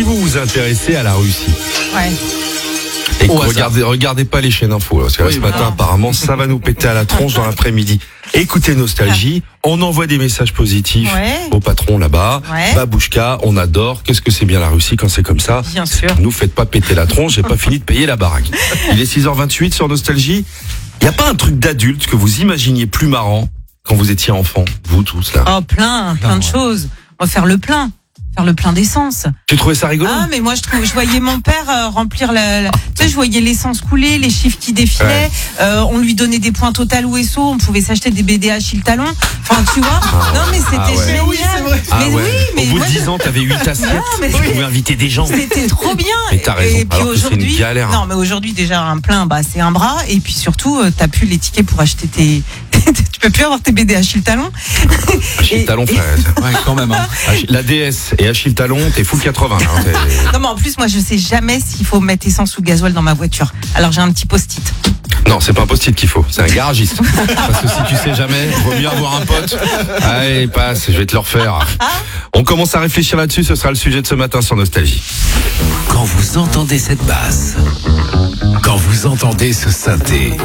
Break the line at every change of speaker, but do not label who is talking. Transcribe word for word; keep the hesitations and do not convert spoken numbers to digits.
Si vous vous intéressez à la Russie,
Ouais.
et que
Au hasard.
regardez, regardez pas les chaînes info, là, parce que là,
Oui,
ce
bah
matin,
non.
apparemment, ça va nous péter à la tronche dans l'après-midi. Écoutez Nostalgie, on envoie des messages positifs
Ouais.
au patron là-bas.
Ouais.
Babouchka, on adore. Qu'est-ce que c'est bien la Russie quand c'est comme ça?
Bien sûr.
Nous faites pas péter la tronche, j'ai pas fini de payer la baraque. Il est six heures vingt-huit sur Nostalgie. Y a pas un truc d'adulte que vous imaginiez plus marrant quand vous étiez enfant, vous tous là?
Oh, plein, plein de choses. On va faire le plein. Faire le plein d'essence.
Tu trouvais ça rigolo?
Ah, mais moi, je trouve, je voyais mon père euh, remplir la, la- tu sais, je voyais l'essence couler, les chiffres qui défilaient,
Ouais.
euh, on lui donnait des points Total ou S O, on pouvait s'acheter des B D Achille Talon. Enfin, tu vois. Non, mais c'était
Ah ouais.
génial.
Oui, c'est vrai.
Ah
mais
ouais.
oui, mais
Au bout de
moi,
dix ans, t'avais huit assiettes.
mais
tu
oui.
pouvais inviter des gens.
c'était trop bien.
Mais t'as raison.
Et puis
Alors que c'est une
aujourd'hui,
galère.
non, mais aujourd'hui, déjà, un plein, bah, c'est un bras. Et puis surtout, euh, t'as plus les tickets pour acheter tes, tu peux plus avoir tes B D Achille Talon.
Achille
Et-
Talon, frère.
Ouais, quand même. Hein.
Achille- La D S et Achille Talon, t'es full quatre-vingts. Hein, t'es-
Non, mais en plus, moi, je sais jamais s'il faut mettre essence ou gasoil dans ma voiture. Alors, j'ai un petit post-it.
Non, c'est pas un post-it qu'il faut, c'est un garagiste. Parce que si tu sais jamais, vaut mieux avoir un pote. Allez, passe, je vais te le refaire. On commence à réfléchir là-dessus, ce sera le sujet de ce matin sur Nostalgie.
Quand vous entendez cette basse, quand vous entendez ce synthé,